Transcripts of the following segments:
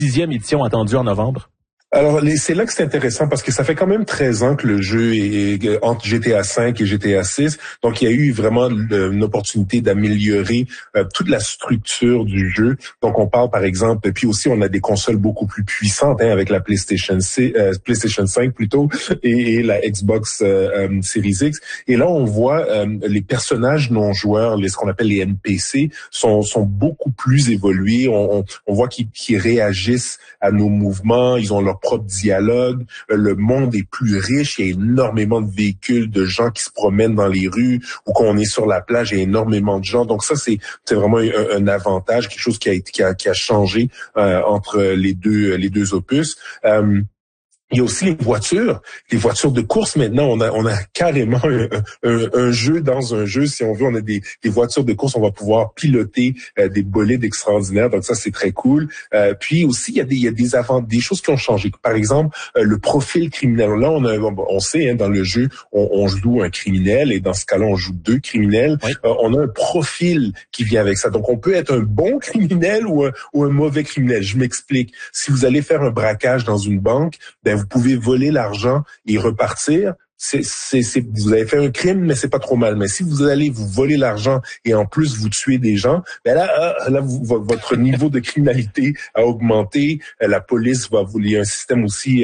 10e édition attendue en novembre? Alors, c'est là que c'est intéressant parce que ça fait quand même 13 ans que le jeu est entre GTA 5 et GTA 6. Donc, il y a eu vraiment une opportunité d'améliorer toute la structure du jeu. Donc, on parle, par exemple, puis aussi, on a des consoles beaucoup plus puissantes avec la PlayStation 5 plutôt et la Xbox Series X. Et là, on voit les personnages non joueurs, ce qu'on appelle les NPC, sont beaucoup plus évolués. On voit qu'ils réagissent à nos mouvements. Ils ont leur propre dialogue, le monde est plus riche, il y a énormément de véhicules, de gens qui se promènent dans les rues ou qu'on est sur la plage, il y a énormément de gens. Donc ça, c'est vraiment un avantage, quelque chose qui a changé entre les deux opus. Il y a aussi les voitures de course maintenant. On a carrément un jeu dans un jeu. Si on veut, on a des voitures de course. On va pouvoir piloter des bolides extraordinaires. Donc ça, c'est très cool. Puis aussi, il y a des choses qui ont changé. Par exemple, le profil criminel. Là, on sait, dans le jeu, on joue un criminel et dans ce cas-là, on joue deux criminels. Oui. On a un profil qui vient avec ça. Donc, on peut être un bon criminel ou un mauvais criminel. Je m'explique. Si vous allez faire un braquage dans une banque, vous pouvez voler l'argent et repartir. Vous avez fait un crime, mais c'est pas trop mal. Mais si vous allez vous voler l'argent et en plus vous tuez des gens, là, votre niveau de criminalité a augmenté. La police il y a un système aussi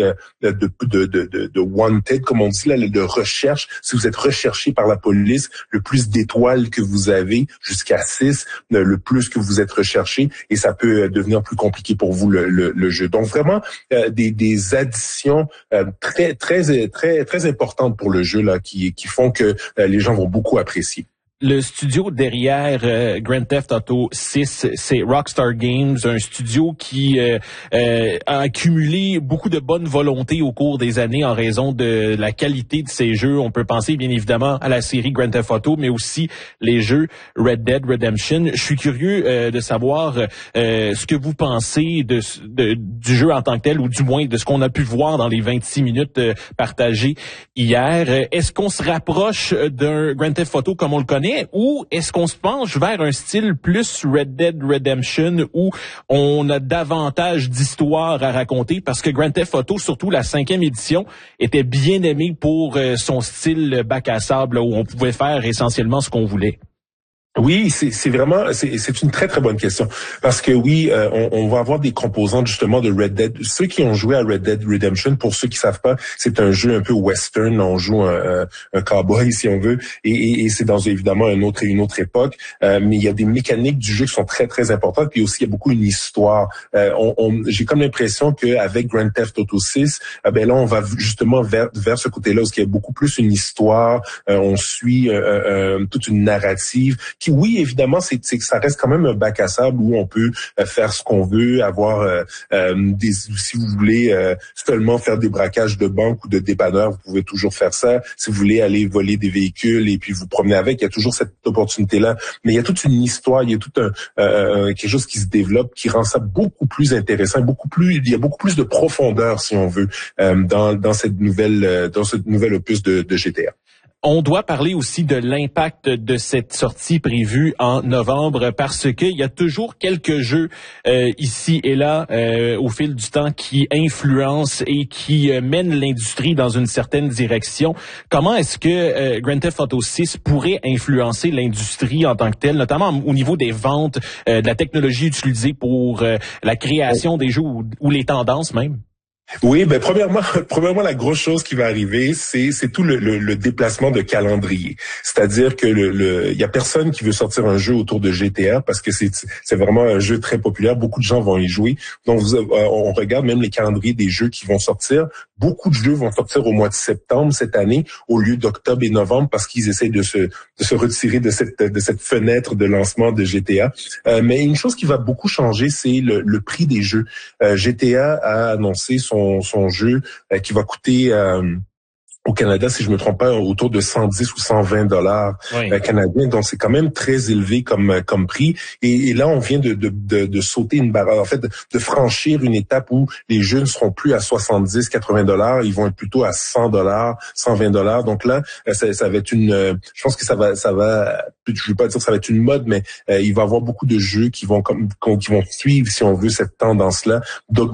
de wanted, comme on dit là, de recherche. Si vous êtes recherché par la police, le plus d'étoiles que vous avez, jusqu'à 6, le plus que vous êtes recherché, et ça peut devenir plus compliqué pour vous le jeu. Donc vraiment des additions très très très très importantes pour le jeu là qui font que les gens vont beaucoup apprécier. Le studio derrière Grand Theft Auto 6, c'est Rockstar Games, un studio qui a accumulé beaucoup de bonne volonté au cours des années en raison de la qualité de ses jeux. On peut penser bien évidemment à la série Grand Theft Auto, mais aussi les jeux Red Dead Redemption. Je suis curieux de savoir ce que vous pensez du jeu en tant que tel, ou du moins de ce qu'on a pu voir dans les 26 minutes partagées hier. Est-ce qu'on se rapproche d'un Grand Theft Auto comme on le connaît? Ou est-ce qu'on se penche vers un style plus Red Dead Redemption où on a davantage d'histoires à raconter? Parce que Grand Theft Auto, surtout la 5e édition, était bien aimé pour son style bac à sable là, où on pouvait faire essentiellement ce qu'on voulait. Oui, c'est vraiment c'est une très très bonne question parce que oui, on va avoir des composantes justement de Red Dead. Ceux qui ont joué à Red Dead Redemption, pour ceux qui savent pas, c'est un jeu un peu western. On joue un cowboy si on veut, et c'est dans évidemment une autre époque. Mais il y a des mécaniques du jeu qui sont très très importantes. Puis aussi il y a beaucoup une histoire. J'ai comme l'impression que avec Grand Theft Auto 6, là on va justement vers ce côté-là où il y a beaucoup plus une histoire. On suit toute une narrative. Oui, évidemment, c'est que ça reste quand même un bac à sable où on peut faire ce qu'on veut, avoir si vous voulez seulement faire des braquages de banque ou de dépanneurs, vous pouvez toujours faire ça. Si vous voulez aller voler des véhicules et puis vous promener avec, il y a toujours cette opportunité-là. Mais il y a toute une histoire, il y a tout quelque chose qui se développe, qui rend ça beaucoup plus intéressant, il y a beaucoup plus de profondeur, si on veut, dans ce nouvel opus de GTA. On doit parler aussi de l'impact de cette sortie prévue en novembre parce qu'il y a toujours quelques jeux ici et là au fil du temps qui influencent et qui mènent l'industrie dans une certaine direction. Comment est-ce que Grand Theft Auto 6 pourrait influencer l'industrie en tant que telle, notamment au niveau des ventes, de la technologie utilisée pour la création des jeux ou les tendances même? Oui, premièrement, la grosse chose qui va arriver, c'est tout le déplacement de calendrier. C'est-à-dire que il y a personne qui veut sortir un jeu autour de GTA parce que c'est vraiment un jeu très populaire. Beaucoup de gens vont y jouer. Donc, on regarde même les calendriers des jeux qui vont sortir. Beaucoup de jeux vont sortir au mois de septembre cette année au lieu d'octobre et novembre parce qu'ils essayent de se retirer de cette fenêtre de lancement de GTA. Mais une chose qui va beaucoup changer, c'est le prix des jeux. GTA a annoncé son jeu qui va coûter au Canada, si je me trompe pas, autour de 110 ou 120 dollars canadiens. Donc, c'est quand même très élevé comme prix. Et là, on vient de sauter une barrière, en fait, de franchir une étape où les jeux ne seront plus à 70, 80 dollars. Ils vont être plutôt à 100 dollars, 120 dollars. Donc là, ça va être je pense que ça va, je veux pas dire que ça va être une mode, mais il va y avoir beaucoup de jeux qui vont suivre, si on veut, cette tendance-là